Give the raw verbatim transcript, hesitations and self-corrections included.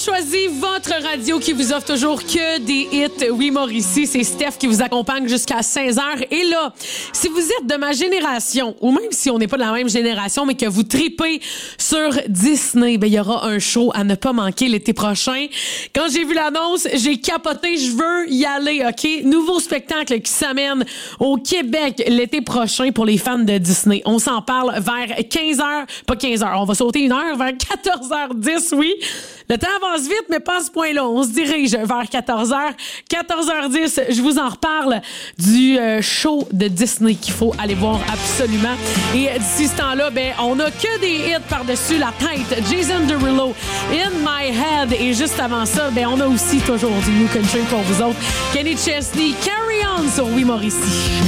choisi votre radio qui vous offre toujours que des hits. Oui, Mauricie, c'est Steph qui vous accompagne jusqu'à seize heures. Et là, si vous êtes de ma génération, ou même si on n'est pas de la même génération, mais que vous tripez sur Disney, ben il y aura un show à ne pas manquer l'été prochain. Quand j'ai vu l'annonce, j'ai capoté, je veux y aller, OK? Nouveau spectacle qui s'amène au Québec l'été prochain pour les fans de Disney. On s'en parle vers quinze heures, pas quinze heures, on va sauter une heure, vers quatorze heures dix, oui. Le temps avance vite, mais pas à ce point-là. On se dirige vers quatorze heures. quatorze heures dix, je vous en reparle du euh, show de Disney qu'il faut aller voir absolument. Et d'ici ce temps-là, ben, on a que des hits par-dessus la tête. Jason Derulo, In My Head. Et juste avant ça, ben, on a aussi toujours du New Country pour vous autres. Kenny Chesney, Carry On sur Oui Mauricie.